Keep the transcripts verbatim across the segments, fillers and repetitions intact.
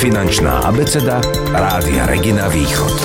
Finančná abeceda Rádia Regina Východ.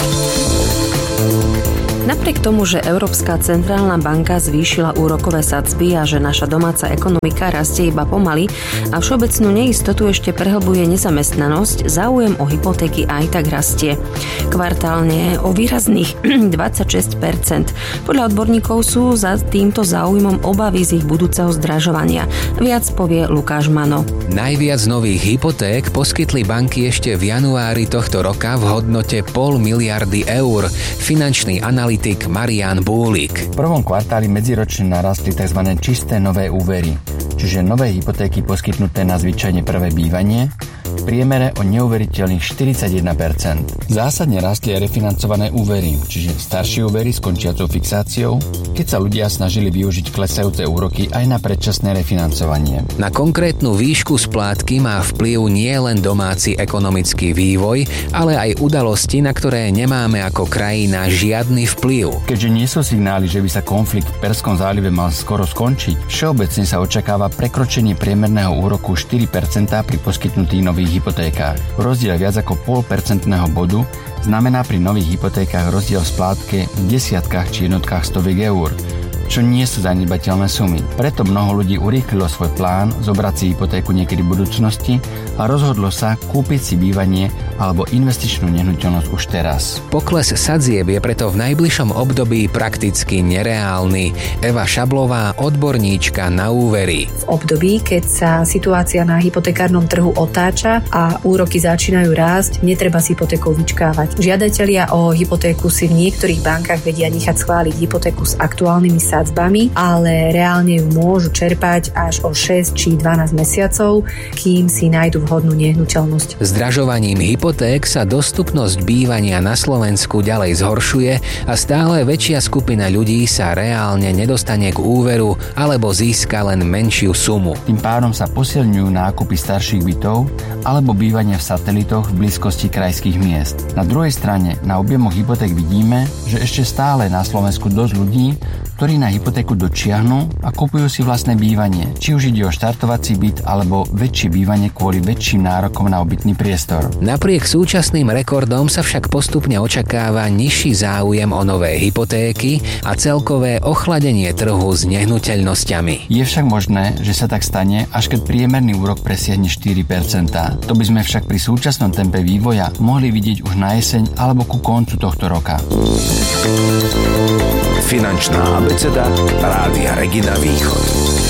Napriek tomu, že Európska centrálna banka zvýšila úrokové sadzby a že naša domáca ekonomika rastie iba pomaly a všeobecnú neistotu ešte prehlbuje nezamestnanosť, záujem o hypotéky aj tak rastie. Kvartálne o výrazných dvadsaťšesť percent. Podľa odborníkov sú za týmto záujmom obavy z ich budúceho zdražovania. Viac povie Lukáš Mano. Najviac nových hypoték poskytli banky ešte v januári tohto roka v hodnote pol miliardy eur. Finančný analytik Marián Búlik. V prvom kvartáli medziročne narastli tzv. Čisté nové úvery, čiže nové hypotéky poskytnuté na zvyčajne prvé bývanie, v priemere o neuveriteľných štyridsaťjeden percent. Zásadne rastli aj refinancované úvery, čiže staršie úvery s končiacou fixáciou, keď sa ľudia snažili využiť klesajúce úroky aj na predčasné refinancovanie. Na konkrétnu výšku splátky má vplyv nie len domáci ekonomický vývoj, ale aj udalosti, na ktoré nemáme ako krajina žiadny vplyv. Keďže nie sú signály, že by sa konflikt v Perskom zálive mal skoro skončiť, všeobecne sa očakáva prekročenie priemerného úroku štyri percentá pri poskytnutých nových hypotékach. Rozdiel viac ako pol percentného bodu znamená pri nových hypotékach rozdiel v splátke v desiatkách či jednotkách stoviek eur, čo nie sú zanedbateľné sumy. Preto mnoho ľudí urýchlilo svoj plán zobrať si hypotéku niekedy v budúcnosti a rozhodlo sa kúpiť si bývanie alebo investičnú nehnuteľnosť už teraz. Pokles sadzieb je preto v najbližšom období prakticky nereálny. Eva Šablová, odborníčka na úvery. V období, keď sa situácia na hypotekárnom trhu otáča a úroky začínajú rásť, netreba si hypotékou vyčkávať. Žiadatelia o hypotéku si v niektorých bankách vedia nechať schváliť hypotéku s aktuálnymi sadzbami, ale reálne ju môžu čerpať až o šesť či dvanásť mesiacov, kým si nájdu vhodnú nehnuteľnosť. Zdražovaním hypoték sa dostupnosť bývania na Slovensku ďalej zhoršuje a stále väčšia skupina ľudí sa reálne nedostane k úveru alebo získa len menšiu sumu. Tým pádom sa posilňujú nákupy starších bytov alebo bývania v satelitoch v blízkosti krajských miest. Na druhej strane na objemoch hypoték vidíme, že ešte stále na Slovensku dosť ľudí, ktorí na hypotéku dočiahnu a kupujú si vlastné bývanie. Či už ide o štartovací byt alebo väčšie bývanie kvôli väčším nárokom na obytný priestor. Napriek súčasným rekordom sa však postupne očakáva nižší záujem o nové hypotéky a celkové ochladenie trhu s nehnuteľnosťami. Je však možné, že sa tak stane, až keď priemerný úrok presiahne štyri percentá. To by sme však pri súčasnom tempe vývoja mohli vidieť už na jeseň alebo ku koncu tohto roka. Finančná abeceda Rádia Regina Východ.